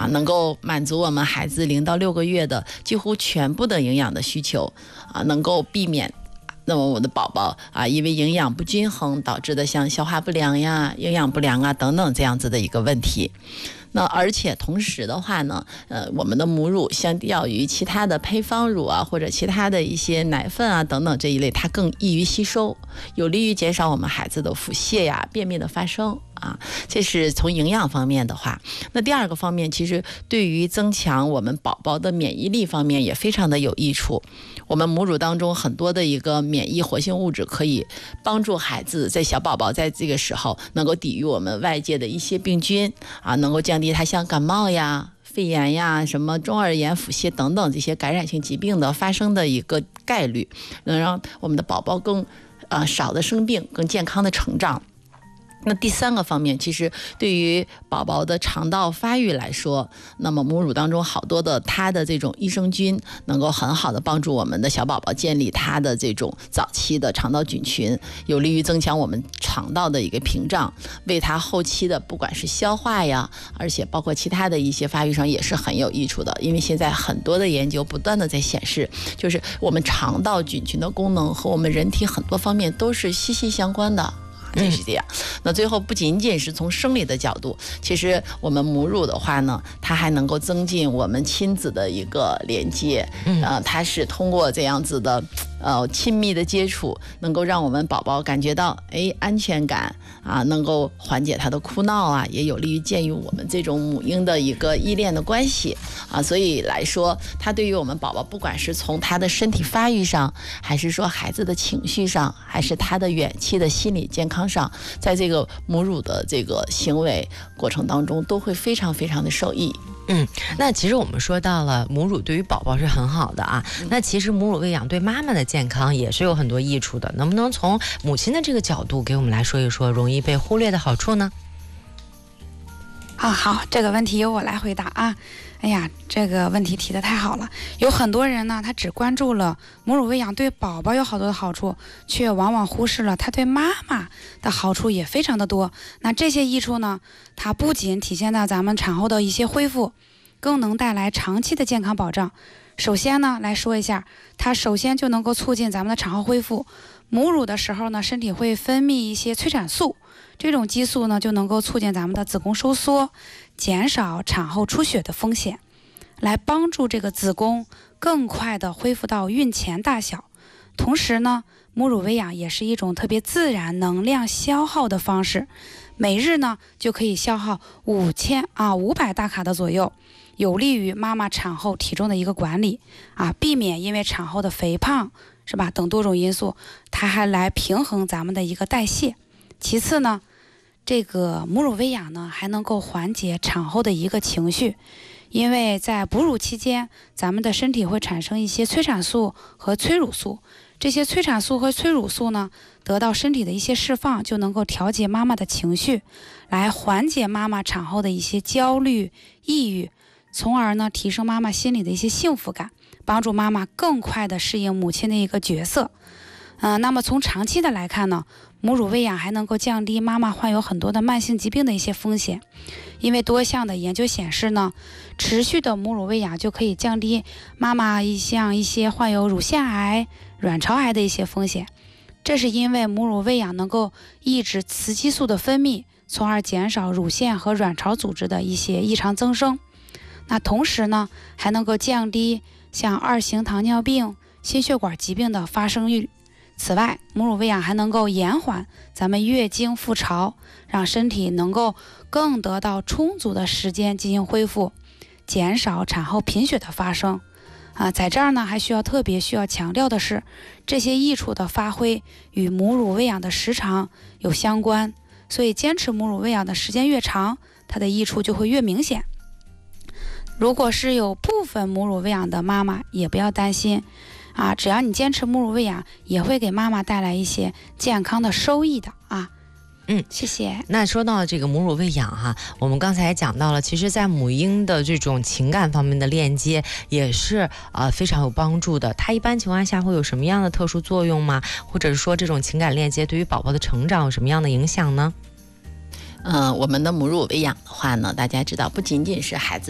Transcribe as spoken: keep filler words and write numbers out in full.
啊，能够满足我们孩子零到六个月的几乎全部的营养的需求啊，能够避免那么我的宝宝啊，因为营养不均衡导致的像消化不良呀、营养不良啊等等这样子的一个问题。那而且同时的话呢，呃，我们的母乳相较于其他的配方乳啊，或者其他的一些奶粉啊等等这一类，它更易于吸收，有利于减少我们孩子的腹泻呀、便秘的发生啊。这是从营养方面的话。那第二个方面，其实对于增强我们宝宝的免疫力方面也非常的有益处。我们母乳当中很多的一个免疫活性物质，可以帮助孩子在小宝宝在这个时候能够抵御我们外界的一些病菌啊，能够降低他像感冒呀、肺炎呀、什么中耳炎、腹泻等等这些感染性疾病的发生的一个概率，能让我们的宝宝更呃少的生病，更健康的成长。那第三个方面，其实对于宝宝的肠道发育来说，那么母乳当中好多的它的这种益生菌能够很好的帮助我们的小宝宝建立它的这种早期的肠道菌群，有利于增强我们肠道的一个屏障，为它后期的不管是消化呀，而且包括其他的一些发育上也是很有益处的。因为现在很多的研究不断的在显示，就是我们肠道菌群的功能和我们人体很多方面都是息息相关的。就是这样。那最后不仅仅是从生理的角度，其实我们母乳的话呢，它还能够增进我们亲子的一个连接，呃，它是通过这样子的呃亲密的接触，能够让我们宝宝感觉到哎安全感啊，能够缓解他的哭闹啊，也有利于建立我们这种母婴的一个依恋的关系啊。所以来说，它对于我们宝宝，不管是从他的身体发育上，还是说孩子的情绪上，还是他的远期的心理健康上，在这个母乳的这个行为过程当中，都会非常非常的受益。 嗯，那其实我们说到了母乳对于宝宝是很好的啊，那其实母乳喂养对妈妈的健康也是有很多益处的，能不能从母亲的这个角度给我们来说一说容易被忽略的好处呢？ 啊，好，这个问题由我来回答啊。哎呀，这个问题提得太好了。有很多人呢，他只关注了母乳喂养对宝宝有好多的好处，却往往忽视了它对妈妈的好处也非常的多。那这些益处呢，它不仅体现在咱们产后的一些恢复，更能带来长期的健康保障。首先呢，来说一下，它首先就能够促进咱们的产后恢复。母乳的时候呢，身体会分泌一些催产素，这种激素呢就能够促进咱们的子宫收缩，减少产后出血的风险，来帮助这个子宫更快的恢复到孕前大小。同时呢，母乳喂养也是一种特别自然能量消耗的方式，每日呢就可以消耗五千啊五百大卡的左右，有利于妈妈产后体重的一个管理啊，避免因为产后的肥胖是吧等多种因素，它还来平衡咱们的一个代谢。其次呢，这个母乳喂养呢还能够缓解产后的一个情绪，因为在哺乳期间，咱们的身体会产生一些催产素和催乳素，这些催产素和催乳素呢得到身体的一些释放，就能够调节妈妈的情绪，来缓解妈妈产后的一些焦虑、抑郁，从而呢提升妈妈心里的一些幸福感，帮助妈妈更快的适应母亲的一个角色。嗯、呃，那么从长期的来看呢，母乳喂养还能够降低妈妈患有很多的慢性疾病的一些风险，因为多项的研究显示呢，持续的母乳喂养就可以降低妈妈一像一些患有乳腺癌、卵巢癌的一些风险。这是因为母乳喂养能够抑制雌激素的分泌，从而减少乳腺和卵巢组织的一些异常增生。那同时呢，还能够降低像二型糖尿病、心血管疾病的发生率。此外，母乳喂养还能够延缓咱们月经复潮，让身体能够更得到充足的时间进行恢复，减少产后贫血的发生。啊，在这儿呢，还需要特别需要强调的是，这些益处的发挥与母乳喂养的时长有相关，所以坚持母乳喂养的时间越长，它的益处就会越明显。如果是有部分母乳喂养的妈妈，也不要担心啊，只要你坚持母乳喂养，也会给妈妈带来一些健康的收益的啊。 嗯， 谢谢。 那说到这个母乳喂养哈，我们刚才也讲到了，其实在母婴的这种情感方面的链接也是呃非常有帮助的。它一般情况下会有什么样的特殊作用吗？或者是说这种情感链接对于宝宝的成长有什么样的影响呢？ 嗯、呃，我们的母乳喂养的话呢，大家知道不仅仅是孩子